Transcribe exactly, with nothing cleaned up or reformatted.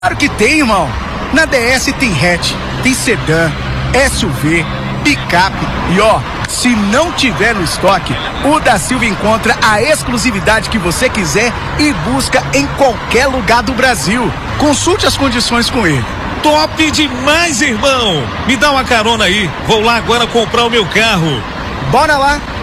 Claro que tem, irmão. Na D S tem hatch, tem sedã, S U V, picape e ó, se não tiver no estoque, o da Silva encontra a exclusividade que você quiser e busca em qualquer lugar do Brasil. Consulte as condições com ele. Top demais, irmão! Me dá uma carona aí, vou lá agora comprar o meu carro. Bora lá!